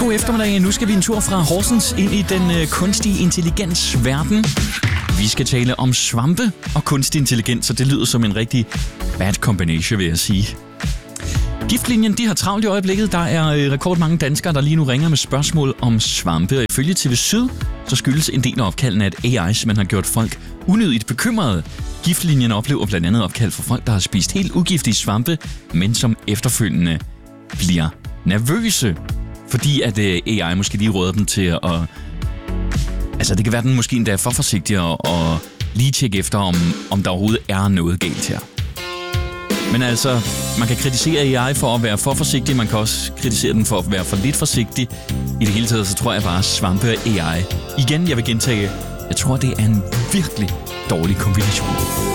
God eftermiddag. Nu skal vi en tur fra Horsens ind i den kunstige intelligens verden. Vi skal tale om svampe og kunstig intelligens, så det lyder som en rigtig bad combination, vil jeg sige. Giftlinjen, de har travlt i øjeblikket. Der er rekordmange danskere, der lige nu ringer med spørgsmål om svampe. Og ifølge TV Syd, så skyldes en del af opkaldene, at AI simpelthen har gjort folk unødigt bekymrede. Giftlinjen oplever blandt andet opkald for folk, der har spist helt ugiftige svampe, men som efterfølgende bliver nervøse. Fordi at AI måske lige råder dem til at... Altså, det kan være, at den måske endda er for forsigtig og lige tjekke efter, om der overhovedet er noget galt her. Men altså, man kan kritisere AI for at være for forsigtig, man kan også kritisere den for at være for lidt forsigtig. I det hele taget, så tror jeg bare, svampe og AI. Igen, jeg vil gentage, jeg tror, det er en virkelig dårlig kombination.